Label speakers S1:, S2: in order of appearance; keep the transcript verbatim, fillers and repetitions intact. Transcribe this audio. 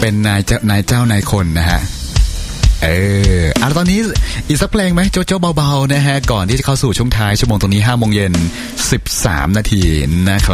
S1: เป็นนายเจ้านายเจ้านายคนนะฮะเอออ่ะตอนนี้อีกสักเพลงไหมโจโจ้เบาๆนะฮะก่อนที่จะเข้าสู่ช่วงท้ายชั่วโมงตรงนี้ห้าโมงเย็นสิบสามนาทีนะครับ